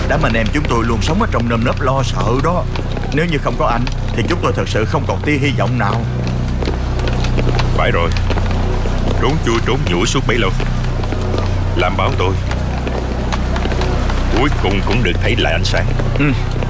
Đám anh em chúng tôi luôn sống ở trong nơm nớp lo sợ đó. Nếu như không có anh thì chúng tôi thật sự không còn tia hy vọng nào. Phải rồi, trốn chui trốn nhủi suốt bấy lâu, làm bảo tôi cuối cùng cũng được thấy lại ánh sáng.